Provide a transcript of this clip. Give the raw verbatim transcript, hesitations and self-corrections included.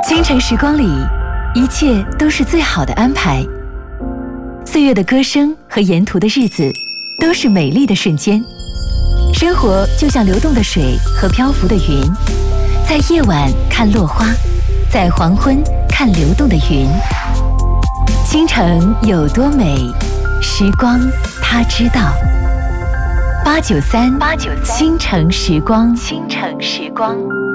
倾城时光里，一切都是最好的安排。岁月的歌声和沿途的日子，都是美丽的瞬间。生活就像流动的水和漂浮的云，在夜晚看落花，在黄昏看流动的云。倾城有多美，时光它知道。八九三，八九三，倾城时光，倾城时光。